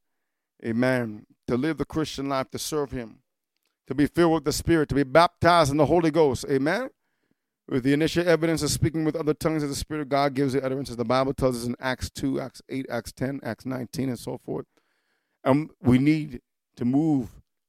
Amen. To live the Christian life, to serve him, to be filled with the Spirit, to be baptized in the Holy Ghost. Amen. With the initial evidence of speaking with other tongues as the Spirit of God gives the utterances. The Bible tells us in Acts two, Acts eight, Acts ten, Acts nineteen, and so forth. And we need to move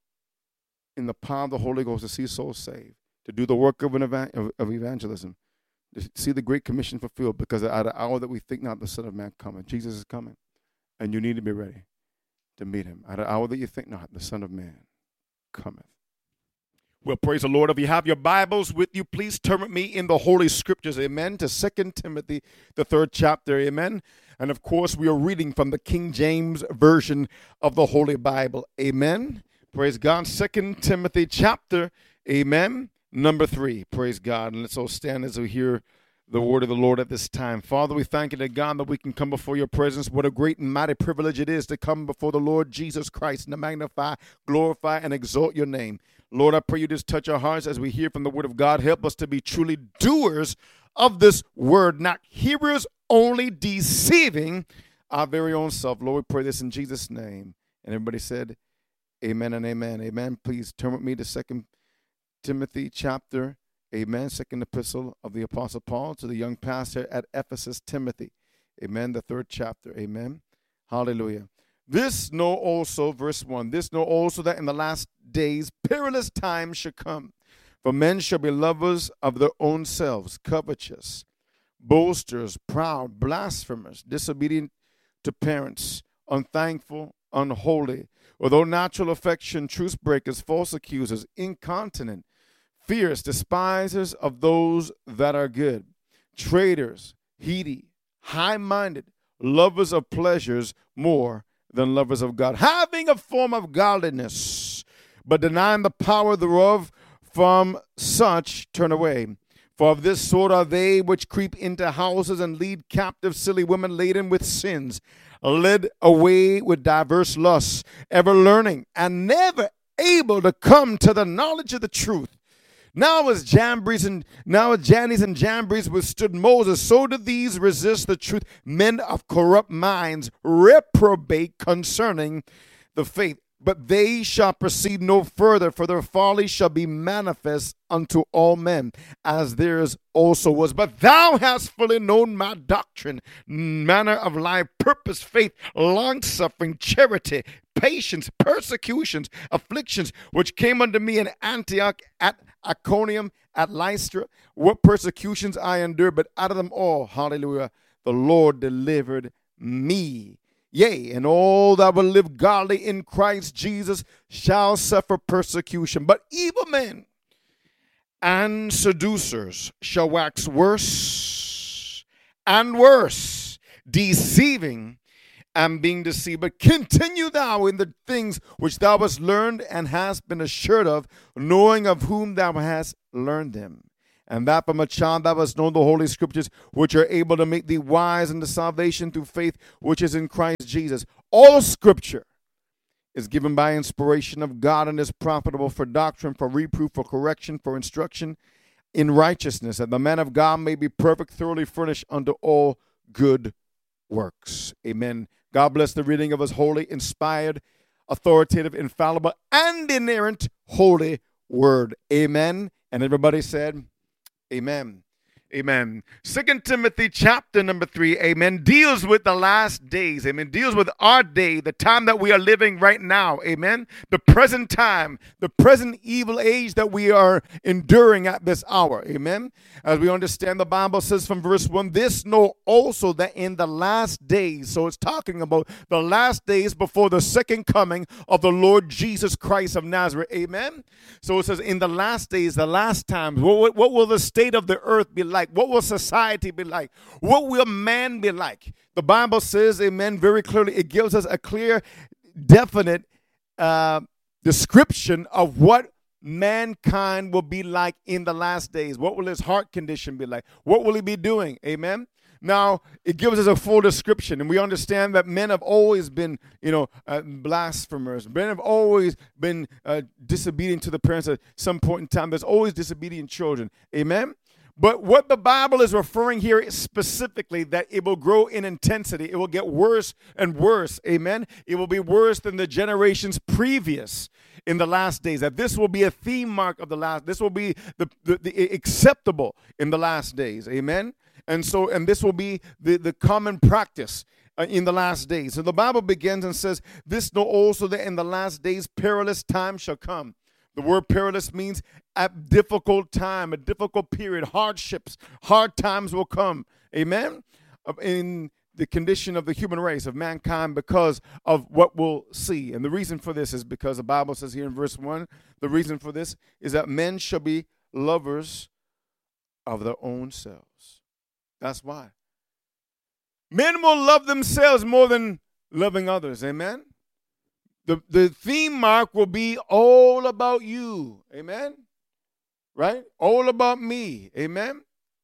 in the power of the Holy Ghost to see souls saved, to do the work of, an evan- of, of evangelism, to see the Great Commission fulfilled, because at the hour that we think not, the Son of Man coming. Jesus is coming, and you need to be ready to meet him. At the hour that you think not, the Son of Man cometh. Well, praise the Lord. If you have your Bibles with you, please turn with me in the Holy Scriptures, amen, to Second Timothy, the third chapter, amen. And, of course, we are reading from the King James Version of the Holy Bible, amen. Praise God. Second Timothy chapter, amen, number three. Praise God. And let's all stand as we hear the word of the Lord at this time. Father, we thank you to God that we can come before your presence. What a great and mighty privilege it is to come before the Lord Jesus Christ and to magnify, glorify, and exalt your name. Lord, I pray you just touch our hearts as we hear from the word of God. Help us to be truly doers of this word, not hearers only, deceiving our very own self. Lord, we pray this in Jesus' name. And everybody said, amen and amen. Amen. Please turn with me to Second Timothy chapter, amen, second epistle of the Apostle Paul to the young pastor at Ephesus, Timothy. Amen, the third chapter. Amen. Hallelujah. This know also, verse one, this know also that in the last days perilous times shall come. For men shall be lovers of their own selves, covetous, boasters, proud, blasphemers, disobedient to parents, unthankful, unholy, without natural affection, truce breakers, false accusers, incontinent, fierce, despisers of those that are good, traitors, heady, high-minded, lovers of pleasures more than lovers of God, having a form of godliness, but denying the power thereof. From such turn away. For of this sort are they which creep into houses and lead captive silly women laden with sins, led away with diverse lusts, ever learning, and never able to come to the knowledge of the truth. Now as Jambres and now as Jannes and Jambres withstood Moses, so do these resist the truth. Men of corrupt minds reprobate concerning the faith. But they shall proceed no further, for their folly shall be manifest unto all men, as theirs also was. But thou hast fully known my doctrine, manner of life, purpose, faith, long-suffering, charity, patience, persecutions, afflictions, which came unto me in Antioch, at Iconium, at Lystra, what persecutions I endured, but out of them all, hallelujah, the Lord delivered me. Yea, and all that will live godly in Christ Jesus shall suffer persecution. But evil men and seducers shall wax worse and worse, deceiving am being deceived, but continue thou in the things which thou hast learned and hast been assured of, knowing of whom thou hast learned them. And that from a child thou hast known the Holy Scriptures, which are able to make thee wise unto salvation through faith which is in Christ Jesus. All Scripture is given by inspiration of God and is profitable for doctrine, for reproof, for correction, for instruction in righteousness, that the man of God may be perfect, thoroughly furnished unto all good works. Amen. God bless the reading of his holy, inspired, authoritative, infallible, and inerrant holy word. Amen. And everybody said, amen. Amen. Second Timothy chapter number three, amen, deals with the last days, amen, deals with our day, the time that we are living right now, amen, the present time, the present evil age that we are enduring at this hour, amen. As we understand, the Bible says from verse one, this know also that in the last days, so it's talking about the last days before the second coming of the Lord Jesus Christ of Nazareth, amen. So it says in the last days, the last times, what, what will the state of the earth be like? What will society be like? What will man be like? The Bible says, amen, very clearly, it gives us a clear, definite uh, description of what mankind will be like in the last days. What will his heart condition be like? What will he be doing? Amen. Now, it gives us a full description, and we understand that men have always been, you know, uh, blasphemers. Men have always been uh, disobedient to the parents at some point in time. There's always disobedient children. Amen. But what the Bible is referring here is specifically that it will grow in intensity. It will get worse and worse. Amen. It will be worse than the generations previous in the last days. That this will be a theme mark of the last. This will be the, the, the acceptable in the last days. Amen. And so, and this will be the, the common practice uh, in the last days. So the Bible begins and says, this know also that in the last days perilous times shall come. The word perilous means a difficult time, a difficult period, hardships, hard times will come. Amen? In the condition of the human race, of mankind, because of what we'll see. And the reason for this is because the Bible says here in verse one, the reason for this is that men shall be lovers of their own selves. That's why. Men will love themselves more than loving others. Amen? The, the theme mark will be all about you. Amen? Right? All about me. Amen?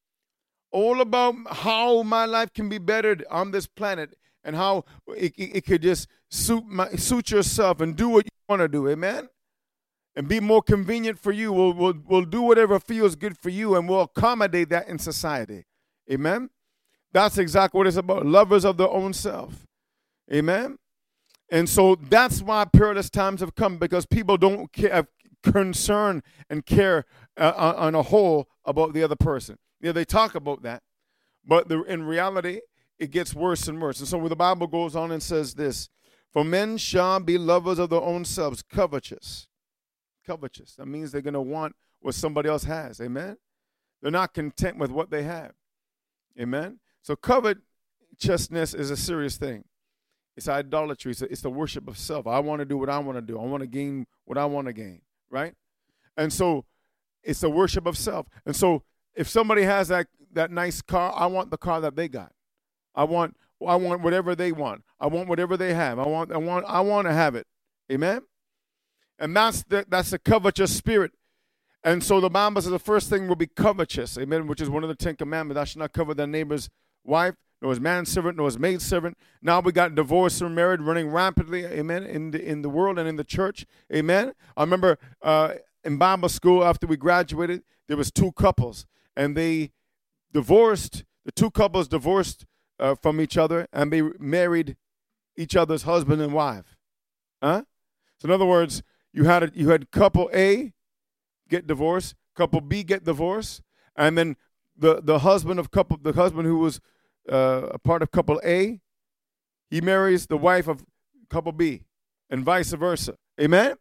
All about how my life can be bettered on this planet and how it, it, it could just suit, my, suit yourself and do what you want to do. Amen? And be more convenient for you. We'll, we'll, we'll do whatever feels good for you, and we'll accommodate that in society. Amen? That's exactly what it's about. Lovers of their own self. Amen? And so that's why perilous times have come, because people don't care, have concern and care uh, on, on a whole about the other person. Yeah, they talk about that, but the, in reality, it gets worse and worse. And so the Bible goes on and says this, for men shall be lovers of their own selves, covetous. Covetous. That means they're going to want what somebody else has. Amen? They're not content with what they have. Amen? So covetousness is a serious thing. It's idolatry. It's, a, it's the worship of self. I want to do what I want to do. I want to gain what I want to gain, right? And so it's the worship of self. And so if somebody has that, that nice car, I want the car that they got. I want I want whatever they want. I want whatever they have. I want I want I want to have it. Amen? And that's the that's the covetous spirit. And so the Bible says the first thing will be covetous, amen, which is one of the Ten Commandments. I should not covet thy neighbor's wife, nor his manservant, nor his maidservant. Now we got divorce and marriage running rampantly, amen, in the, in the world and in the church, amen. I remember uh, in Bible school after we graduated, there was two couples, and they divorced, the two couples divorced uh, from each other, and they married each other's husband and wife. Huh? So in other words, you had a, you had couple A get divorced, couple B get divorced, and then the, the husband of couple the husband who was uh, a part of couple A, he marries the wife of couple B, and vice versa. Amen?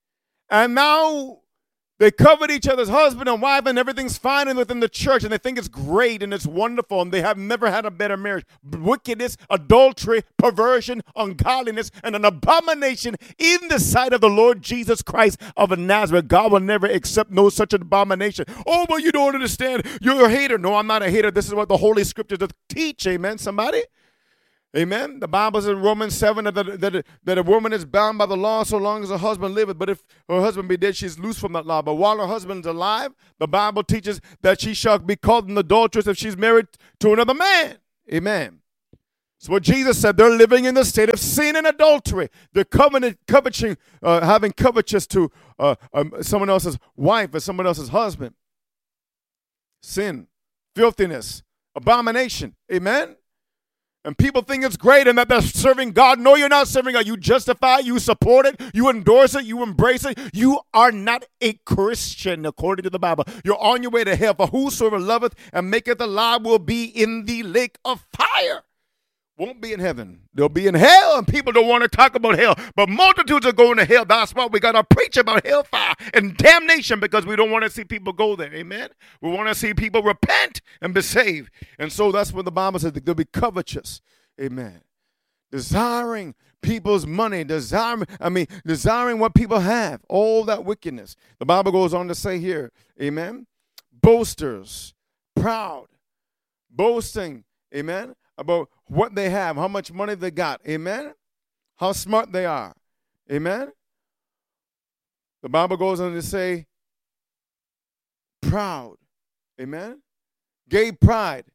And now they covet each other's husband and wife, and everything's fine and within the church, and they think it's great and it's wonderful, and they have never had a better marriage. Wickedness, adultery, perversion, ungodliness, and an abomination in the sight of the Lord Jesus Christ of Nazareth. God will never accept no such abomination. Oh, but you don't understand. You're a hater. No, I'm not a hater. This is what the Holy Scriptures teach. Amen, somebody? Amen. The Bible says in Romans seven that, that, that a woman is bound by the law so long as her husband liveth. But if her husband be dead, she's loose from that law. But while her husband is alive, the Bible teaches that she shall be called an adulteress if she's married to another man. Amen. So what Jesus said, they're living in the state of sin and adultery. They're covenant, coveting, uh, having covetous to uh, um, someone else's wife or someone else's husband. Sin, filthiness, abomination. Amen. And people think it's great and that they're serving God. No, you're not serving God. You justify it, you support it, you endorse it, you embrace it. You are not a Christian according to the Bible. You're on your way to hell. For whosoever loveth and maketh a lie will be in the lake of fire. Won't be in heaven. They'll be in hell, and people don't want to talk about hell. But multitudes are going to hell. That's why we got to preach about hellfire and damnation, because we don't want to see people go there. Amen? We want to see people repent and be saved. And so that's what the Bible says. They'll be covetous. Amen. Desiring people's money. Desiring, I mean, desiring what people have. All that wickedness. The Bible goes on to say here, amen, boasters, proud, boasting, amen, about what they have, how much money they got, amen, how smart they are, amen. The Bible goes on to say proud, amen, gay pride,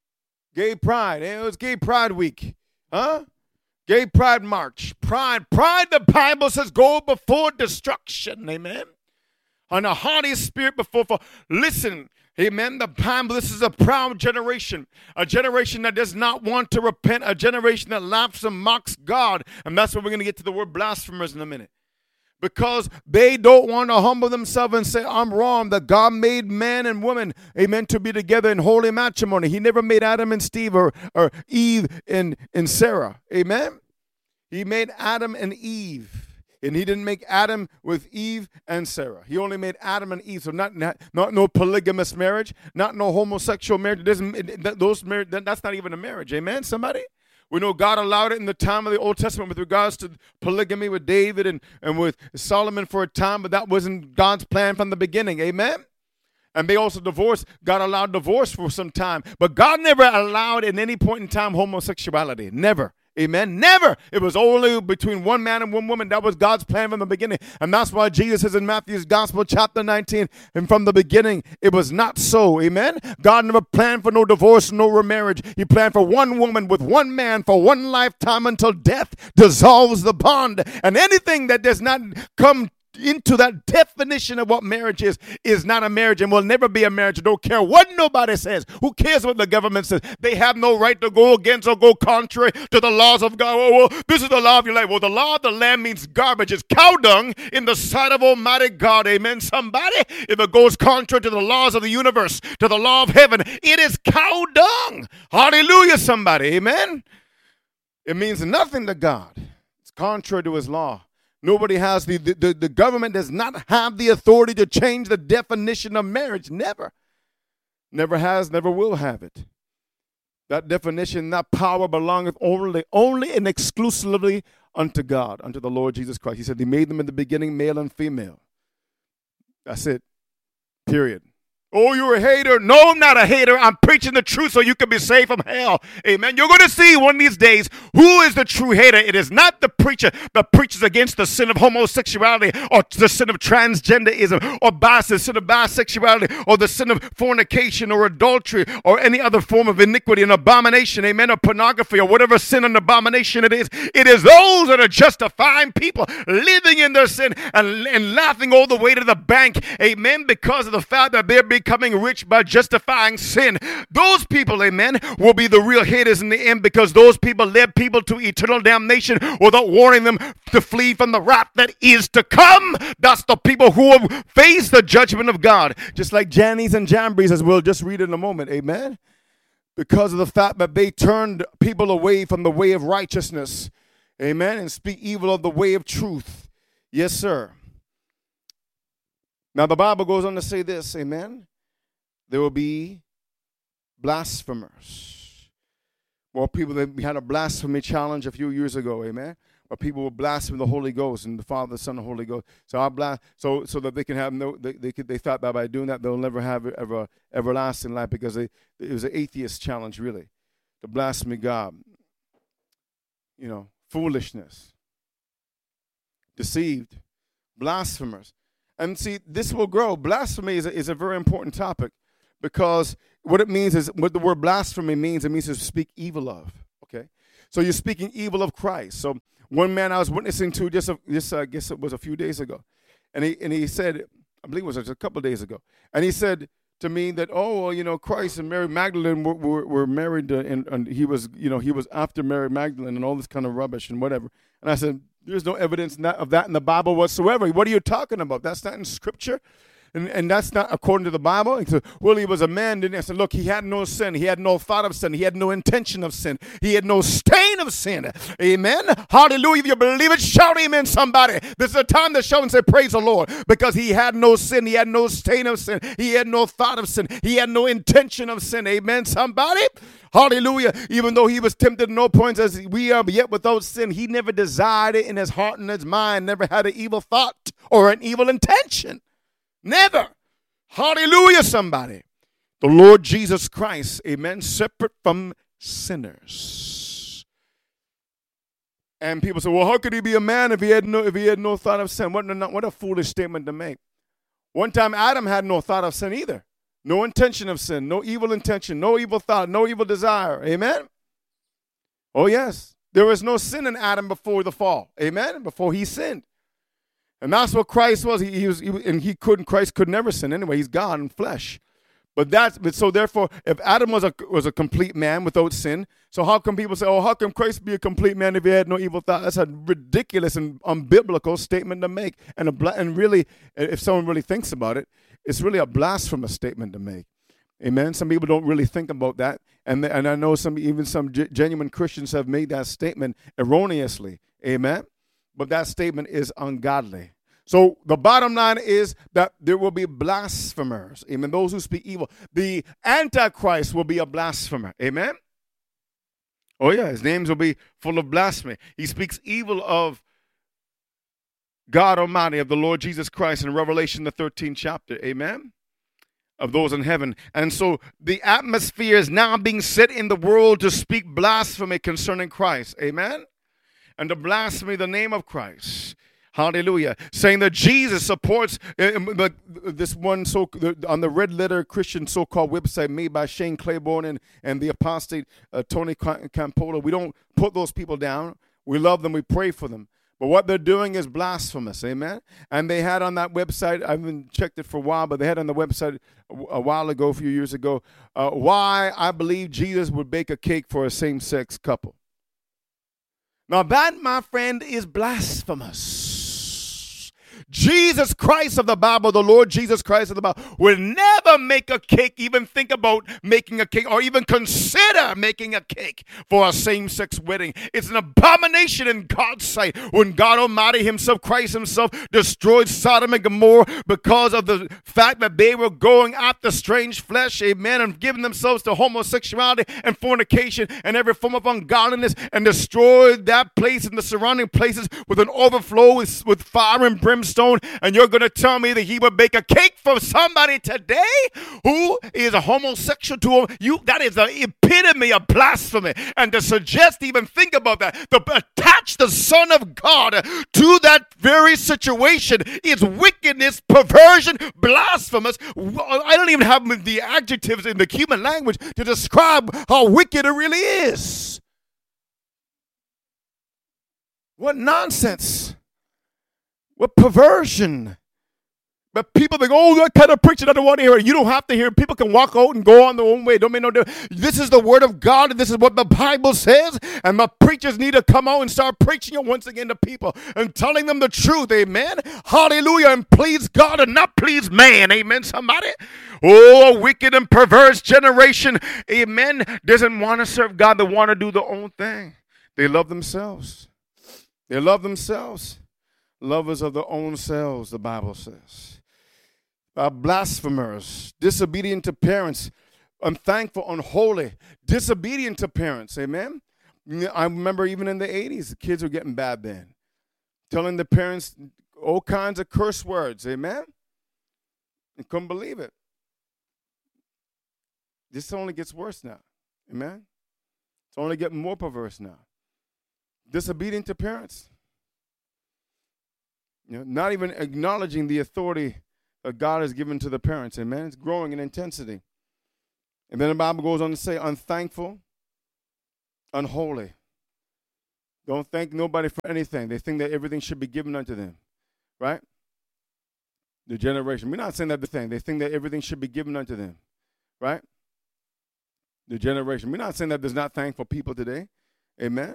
gay pride, it was gay pride week, huh, gay pride march, pride, pride, the Bible says go before destruction, amen, and a haughty spirit before, for, listen, amen. The Bible, this is a proud generation, a generation that does not want to repent, a generation that laughs and mocks God. And that's where we're going to get to the word blasphemers in a minute. Because they don't want to humble themselves and say, I'm wrong, that God made man and woman, amen, to be together in holy matrimony. He never made Adam and Steve or, or Eve and, and Sarah, amen. He made Adam and Eve. And he didn't make Adam with Eve and Sarah. He only made Adam and Eve. So not not, not no polygamous marriage, not no homosexual marriage. It doesn't, it, that, those marriage, that, that's not even a marriage. Amen, somebody? We know God allowed it in the time of the Old Testament with regards to polygamy with David and, and with Solomon for a time, but that wasn't God's plan from the beginning. Amen? And they also divorced. God allowed divorce for some time. But God never allowed at any point in time homosexuality. Never. Amen. Never. It was only between one man and one woman. That was God's plan from the beginning. And that's why Jesus says in Matthew's Gospel, chapter nineteen, and from the beginning, it was not so. Amen. God never planned for no divorce, no remarriage. He planned for one woman with one man for one lifetime until death dissolves the bond. And anything that does not come into that definition of what marriage is, is not a marriage and will never be a marriage. I don't care what nobody says. Who cares what the government says? They have no right to go against or go contrary to the laws of God. Oh, well, this is the law of your life. Well, the law of the land means garbage. It's cow dung in the sight of Almighty God. Amen, somebody? If it goes contrary to the laws of the universe, to the law of heaven, it is cow dung. Hallelujah, somebody. Amen? It means nothing to God. It's contrary to his law. Nobody has the, the, the government does not have the authority to change the definition of marriage. Never. Never has, never will have it. That definition, that power belongeth only, only and exclusively unto God, unto the Lord Jesus Christ. He said he made them in the beginning, male and female. That's it. Period. Oh, you're a hater. No, I'm not a hater. I'm preaching the truth so you can be saved from hell. Amen. You're going to see one of these days who is the true hater. It is not the preacher that preaches against the sin of homosexuality or the sin of transgenderism or bis- the sin of bisexuality or the sin of fornication or adultery or any other form of iniquity and abomination, amen, or pornography or whatever sin and abomination it is. It is those that are justifying people living in their sin and, and laughing all the way to the bank, amen, because of the fact that they're being becoming rich by justifying sin. Those people, amen, will be the real haters in the end, because those people led people to eternal damnation without warning them to flee from the wrath that is to come. That's the people who will face the judgment of God. Just like Jannies and Jambries, as we'll just read in a moment, amen, because of the fact that they turned people away from the way of righteousness, amen, and speak evil of the way of truth. Yes, sir. Now the Bible goes on to say this, amen. There will be blasphemers. More people, we had a blasphemy challenge a few years ago, amen, where people will blaspheme the Holy Ghost and the Father, the Son, and the Holy Ghost. So I blast, so so that they can have no, they they, could, they thought that by doing that they'll never have ever everlasting life, because they, it was an atheist challenge, really, to blaspheme God. you know, foolishness, deceived, blasphemers. And see, this will grow. Blasphemy is a, is a very important topic because what it means is, what the word blasphemy means, it means to speak evil of, okay? So you're speaking evil of Christ. So one man I was witnessing to just, a, just uh, I guess it was a few days ago, and he and he said, I believe it was just a couple of days ago, and he said to me that, oh, well, you know, Christ and Mary Magdalene were, were, were married, uh, and, and he was, you know, he was after Mary Magdalene and all this kind of rubbish and whatever. And I said, there's no evidence of that in the Bible whatsoever. What are you talking about? That's not in Scripture. And, and that's not according to the Bible. He said, well, he was a man, didn't he? I said, look, he had no sin. He had no thought of sin. He had no intention of sin. He had no stain of sin. Amen. Hallelujah. If you believe it, shout amen, somebody. This is a time to shout and say, praise the Lord. Because he had no sin. He had no stain of sin. He had no thought of sin. He had no intention of sin. Amen, somebody. Hallelujah. Even though he was tempted at no points as we are, but yet without sin, he never desired it in his heart and his mind, never had an evil thought or an evil intention. Never. Hallelujah, somebody. The Lord Jesus Christ, amen, separate from sinners. And people say, well, how could he be a man if he had no if he had no thought of sin? What, what a foolish statement to make. One time Adam had no thought of sin either. No intention of sin, no evil intention, no evil thought, no evil desire. Amen? Oh, yes. There was no sin in Adam before the fall. Amen? Before he sinned. And that's what Christ was. He, he was, he, and he couldn't. Christ could never sin anyway. He's God in flesh. But that's but so. Therefore, if Adam was a was a complete man without sin, so how come people say, "Oh, how can Christ be a complete man if he had no evil thought?" That's a ridiculous and unbiblical statement to make. And a and really, if someone really thinks about it, it's really a blasphemous statement to make. Amen. Some people don't really think about that, and and I know some even some g- genuine Christians have made that statement erroneously. Amen. But that statement is ungodly. So the bottom line is that there will be blasphemers. Amen. Those who speak evil. The Antichrist will be a blasphemer. Amen. Oh, yeah. His names will be full of blasphemy. He speaks evil of God Almighty, of the Lord Jesus Christ in Revelation, the thirteenth chapter. Amen. Of those in heaven. And so the atmosphere is now being set in the world to speak blasphemy concerning Christ. Amen. And to blaspheme the name of Christ. Hallelujah. Saying that Jesus supports uh, this one so on the red letter Christian so-called website made by Shane Claiborne and, and the apostate uh, Tony Campolo. We don't put those people down. We love them. We pray for them. But what they're doing is blasphemous. Amen. And they had on that website, I haven't checked it for a while, but they had on the website a while ago, a few years ago, uh, why I believe Jesus would bake a cake for a same-sex couple. Now that, my friend, is blasphemous. Jesus Christ of the Bible, the Lord Jesus Christ of the Bible, will never make a cake, even think about making a cake, or even consider making a cake for a same-sex wedding. It's an abomination in God's sight when God Almighty himself, Christ himself, destroyed Sodom and Gomorrah because of the fact that they were going after strange flesh, amen, and giving themselves to homosexuality and fornication and every form of ungodliness, and destroyed that place and the surrounding places with an overflow with, with fire and brimstone. And you're going to tell me that he would bake a cake for somebody today who is a homosexual to him? You, that is the epitome of blasphemy. And to suggest, even think about that, to attach the Son of God to that very situation is wickedness, perversion, blasphemous. I don't even have the adjectives in the human language to describe how wicked it really is. What nonsense. What perversion. But people think, oh, that kind of preaching, I don't want to hear it. You don't have to hear it. People can walk out and go on their own way. Don't make no difference. This is the word of God, and this is what the Bible says. And my preachers need to come out and start preaching it once again to people and telling them the truth. Amen. Hallelujah. And please God and not please man. Amen, somebody. Oh, a wicked and perverse generation, amen, doesn't want to serve God. They want to do their own thing. They love themselves. They love themselves. Lovers of their own selves, the Bible says. Uh, blasphemers, disobedient to parents, unthankful, unholy, disobedient to parents, amen? I remember even in the eighties, the kids were getting bad then, telling the parents all kinds of curse words, amen? And couldn't believe it. This only gets worse now, amen? It's only getting more perverse now. Disobedient to parents. You know, not even acknowledging the authority that God has given to the parents. Amen. It's growing in intensity. And then the Bible goes on to say, unthankful, unholy. Don't thank nobody for anything. They think that everything should be given unto them. Right? The generation. We're not saying that the thing. They think that everything should be given unto them. Right? The generation. We're not saying that there's not thankful people today. Amen.